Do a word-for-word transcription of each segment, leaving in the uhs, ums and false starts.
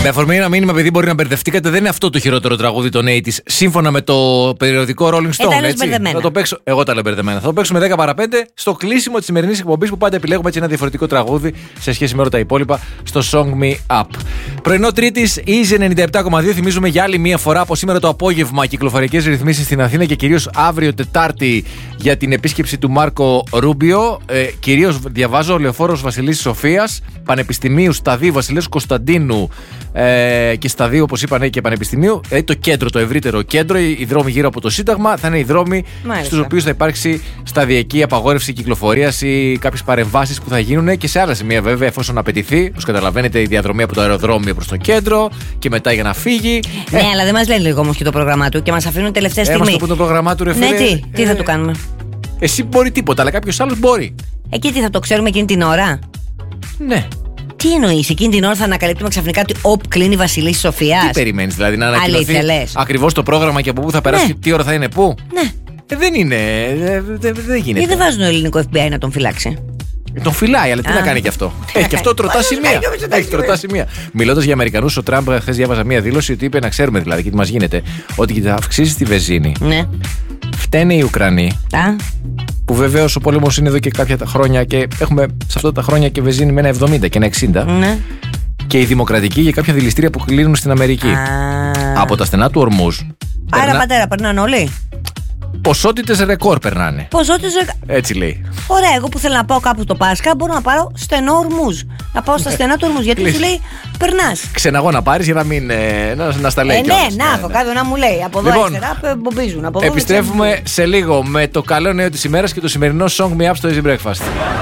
Με αφορμή ένα μήνυμα, επειδή μπορεί να μπερδευτήκατε, δεν είναι αυτό το χειρότερο τραγούδι των ογδόντα, σύμφωνα με το περιοδικό Rolling Stone. Ε, έτσι. Θα το παίξω, εγώ τα λέω μπερδεμένα. Θα το παίξουμε δέκα παρά πέντε στο κλείσιμο τη σημερινή εκπομπή που πάντα επιλέγουμε έτσι ένα διαφορετικό τραγούδι σε σχέση με όλα τα υπόλοιπα στο Song Me Up. Πρωινό Τρίτη, Easy ενενήντα επτά κόμμα δύο. Θυμίζουμε για άλλη μία φορά από σήμερα το απόγευμα κυκλοφοριακές ρυθμίσεις στην Αθήνα και κυρίως αύριο Τετάρτη για την επίσκεψη του Μάρκο Ρούμπιο. Ε, κυρίως διαβάζω Λεωφόρος Βασιλής Σοφίας, Πανεπιστημίου, Σταδίου Βασιλέως Κωνσταντίνου ε, και Σταδίου, όπως είπαν, και Πανεπιστημίου. Ε, το κέντρο, το ευρύτερο κέντρο, οι, οι δρόμοι γύρω από το Σύνταγμα θα είναι οι δρόμοι στους οποίους θα υπάρξει σταδιακή απαγόρευση κυκλοφορίας ή κάποιες παρεμβάσεις που θα γίνουν και σε άλλα σημεία, βέβαια, εφόσον απαιτηθεί. Όπως καταλαβαίνετε, η διαδρομή από το αεροδρόμιο προς το κέντρο και μετά για να φύγει. Ναι, ε, αλλά δεν μας λένε λίγο όμως και το πρόγραμμά του και μας αφήνουν τελευταία στιγμή. Ε, μας το πούν το πρόγραμμά του, ρε φίλε. Ναι, τι, τι ε, θα του κάνουμε. Εσύ μπορεί τίποτα, αλλά κάποιος άλλος μπορεί. Εκεί τι θα το ξέρουμε εκείνη την ώρα. Ναι. Τι εννοείς, εκείνη την ώρα θα ανακαλύπτουμε ξαφνικά ότι οπ, κλείνει η Βασιλής Σοφίας. Τι περιμένεις, δηλαδή να ανακοινωθεί ακριβώς το πρόγραμμα και από πού θα περάσει, ναι. Τι ώρα θα είναι πού. Ναι. Ε, δεν είναι. Δεν δε, δε γίνεται. Γιατί δεν βάζουν το ελληνικό εφ μπι άι να τον φυλάξει. Τον φυλάει, αλλά τι Α. να κάνει κι αυτό. Έχει και αυτό τροτά σημεία. Έχει τροτά σημεία. Μιλώντας για Αμερικανούς, ο Τραμπ χθες διάβαζα μία δήλωση ότι είπε, να ξέρουμε δηλαδή και τι μας γίνεται, ότι θα αυξήσει τη βενζίνη. Ναι. Φταίνε οι Ουκρανοί. Α. Που βεβαίως ο πόλεμος είναι εδώ και κάποια χρόνια και έχουμε σε αυτά τα χρόνια και βενζίνη με ένα εβδομήντα και ένα εξήντα. Ναι. Και οι δημοκρατικοί για κάποια δηληστήρια που κλείνουν στην Αμερική. Α. Από τα στενά του Ορμούζ. Άρα περνά... πατέρα, περνάνε όλοι. Ποσότητες ρεκόρ περνάνε. Ποσότητες ρεκόρ. Έτσι λέει. Ωραία, εγώ που θέλω να πάω κάπου το Πάσχα μπορώ να πάρω στενό Ορμούζ. Να πάω στα στενά του Ορμούζ. Γιατί σου λέει περνάς. Ξεναγώ να πάρεις για να μην. Ε, να, να στα λέει. Ε, ναι, να έχω ναι, κάποιο να μου λέει. Από εδώ λοιπόν, αριστερά μπομπίζουν. Από εδώ επιστρέφουμε έτσι σε λίγο με το καλό νέο της ημέρας και το σημερινό Song Me Up στο Easy Breakfast.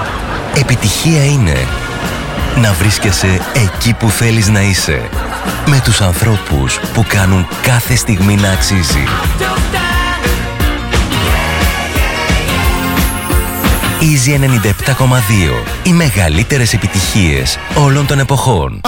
Επιτυχία είναι να βρίσκεσαι εκεί που θέλεις να είσαι. Με τους ανθρώπους που κάνουν κάθε στιγμή να αξίζει. Easy ενενήντα επτά κόμμα δύο. Οι μεγαλύτερες επιτυχίες όλων των εποχών.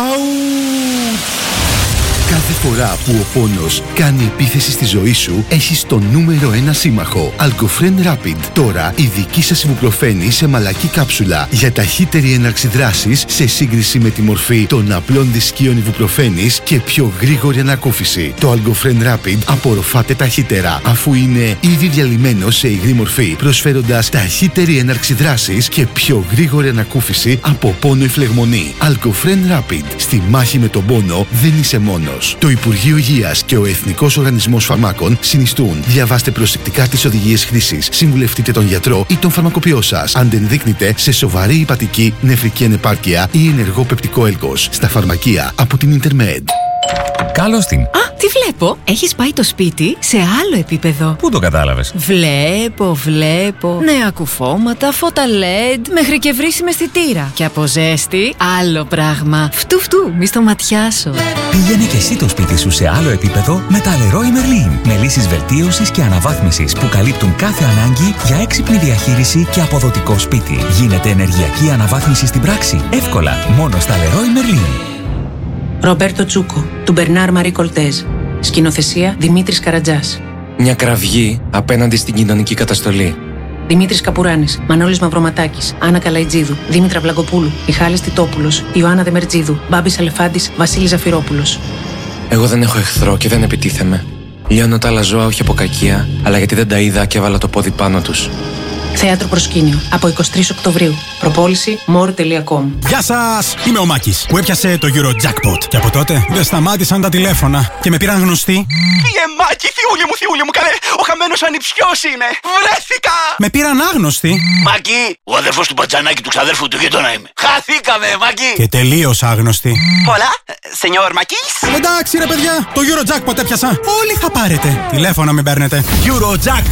Κάθε φορά που ο πόνος κάνει επίθεση στη ζωή σου, έχεις το νούμερο ένα σύμμαχο. Algofren Rapid. Τώρα η δική σας Ibuprofen σε μαλακή κάψουλα για ταχύτερη έναρξη δράσης σε σύγκριση με τη μορφή των απλών δισκίων Ibuprofen και πιο γρήγορη ανακούφιση. Το Algofren Rapid απορροφάται ταχύτερα αφού είναι ήδη διαλυμένο σε υγρή μορφή, προσφέροντας ταχύτερη έναρξη δράσης και πιο γρήγορη ανακούφιση από πόνο ή φλεγμονή. Algofren Rapid. Στη μάχη με τον πόνο δεν είσαι μόνος. Το Υπουργείο Υγείας και ο Εθνικός Οργανισμός Φαρμάκων συνιστούν. Διαβάστε προσεκτικά τις οδηγίες χρήσης. Συμβουλευτείτε τον γιατρό ή τον φαρμακοποιό σας. Αν δεν δείκνετε σε σοβαρή υπατική, νεφρική ανεπάρκεια ή ενεργό πεπτικό έλκος. Στα φαρμακεία από την Intermed. Καλώς την. Α, τι βλέπω. Έχεις πάει το σπίτι σε άλλο επίπεδο. Πού το κατάλαβες? Βλέπω, βλέπω. Νέα κουφώματα, φώτα ελ ι ντι, μέχρι και βρύσιμη αισθητήρα. Και από ζέστη, άλλο πράγμα. Φτου φτου, μη στο ματιάσω. Πήγαινε και εσύ το σπίτι σου σε άλλο επίπεδο με τα Leroy Merlin. Με λύσεις βελτίωσης και αναβάθμισης που καλύπτουν κάθε ανάγκη για έξυπνη διαχείριση και αποδοτικό σπίτι. Γίνεται ενεργειακή αναβάθμιση στην πράξη. Εύκολα, μόνο στα Leroy Merlin. Ρομπέρτο Τσούκο, του Μπερνάρ Μαρί Κολτέζ. Σκηνοθεσία Δημήτρης Καρατζάς. Μια κραυγή απέναντι στην κοινωνική καταστολή. Δημήτρης Καπουράνης, Μανώλης Μαυροματάκης, Άννα Καλαϊτζίδου, Δήμητρα Βλαγκοπούλου, Μιχάλης Τιτόπουλος, Ιωάννα Δεμερτζίδου, Μπάμπης Αλεφάντης, Βασίλης Ζαφυρόπουλος. Εγώ δεν έχω εχθρό και δεν επιτίθεμαι. Λιώνω τα άλλα ζώα όχι από κακία, αλλά γιατί δεν τα είδα και έβαλα το πόδι πάνω τους. Θέατρο Προσκήνιο, από εικοστή τρίτη Οκτωβρίου. Προπόληση more τελεία com. Γεια σας! Είμαι ο Μάκης, που έπιασε το Eurojackpot. Και από τότε δεν σταμάτησαν τα τηλέφωνα και με πήραν γνωστοί. Φύγε Μάκη, θιούλη μου, θιούλη μου, καλέ! Ο χαμένος ανιψιός είναι! Βρέθηκα! Με πήραν άγνωστοι. Μάκη, ο αδερφός του Μπατζανάκη του ξαδέρφου του γείτονα είμαι. Χαθήκαμε, Μάκη! Και τελείως άγνωστοι. Πολλά, σενιόρ Μάκης. Εντάξει ρε παιδιά, το Eurojackpot έπιασα. Όλοι θα πάρετε. Τηλέφωνα μην παίρνετε. Eurojackpot.